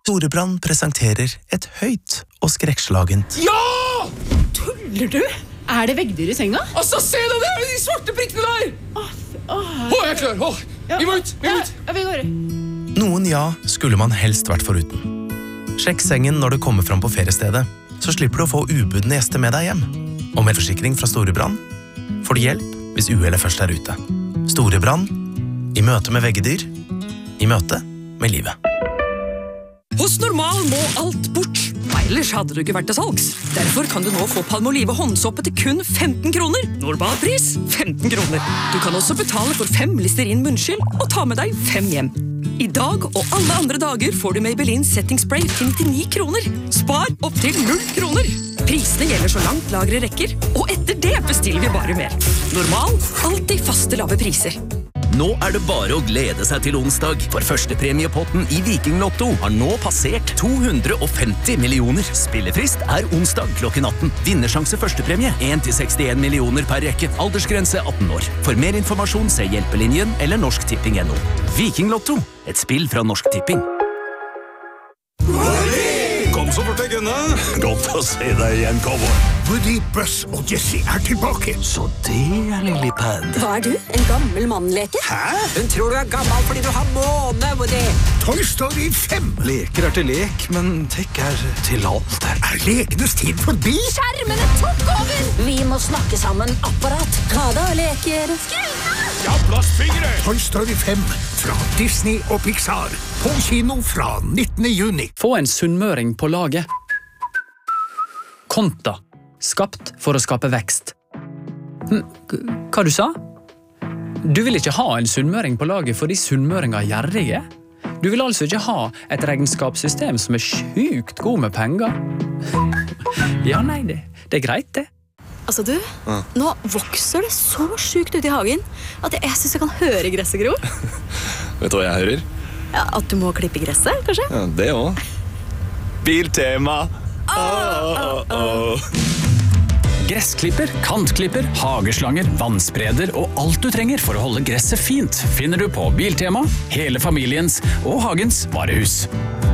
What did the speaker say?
Storebrand presenterer et høyt og skrekkslagent. Ja! Tuller du? Er det veggdyr i senga? Altså, se deg der, de svarte prikkene der! Jeg er klar, vi må ut, Ja, vi går. Noen ja skulle man helst vært foruten. Sjekk sengen når du kommer fram på feriestedet, så slipper du å få ubudne gjester med deg hjem. Og med forsikring fra Storebrand får du hjelp hvis uhellet først er ute. Storebrand, i møte med veggedyr, i møte med livet. Hos Normal må alt bort. Ellers hadde du ikke vært til salgs. Derfor kan du nå få Palmolive håndsåpe til kun 15 kroner. Normalpris 15 kroner. Du kan også betale for 5 Listerin munnskyld og ta med deg 5 hjem. I dag og alle andre dager får du Maybelline Setting Spray til 99 kroner. Spar opp til 0 kroner. Prisene gjelder så langt lagre rekker, og etter det bestiller vi bare mer. Normal, alltid faste lave priser. Nå er det bare å glede seg til onsdag, for førstepremiepotten i Viking Lotto har nå passert 250 millioner. Spillefrist er onsdag klokken 18. Vinnersjanse førstepremie 1-61 millioner per rekke. Aldersgrense 18 år. For mer informasjon se Hjelpelinjen eller norsktipping.no. Viking Lotto, et spill fra Norsk Tipping. Kom så fort jeg kunne. Godt å se deg igjen, cowboy. Woody, Buzz og Jessie er tilbake. Så det er Lillipad. Hva er du? En gammel mannleke? Hæ? Hun tror du er gammel fordi du har måne, Woody. Toy Story 5. Leker er til lek, men tech er til alt. Er lekenes tid forbi? Skjermene tok over! Vi må snakke sammen, apparat. Ha da, leker. Ja, plastfingre! Toy Story 5 fra Disney og Pixar. På kino fra 19. juni. Få en sunnmøring på laget. Konta. Skapt for å skape vekst. Hva du sa? Du vil ikke ha en sunnmøring på laget fordi sunnmøringer er gjerrige? Du vil altså ikke ha et regnskapssystem som er sjukt god med penger? Ja, nei, det er greit, det. Altså du, nå vokser det så sjukt ut i hagen at jeg synes jeg kan høre gresset gro. Vet du hva jeg hører? Ja, at du må klippe gresset, kanskje? Ja, det også. Biltema. Gressklipper, kantklipper, hageslanger, vannspreder og alt du trenger for å holde gresset fint finner du på Biltema, hele familiens og hagens varehus.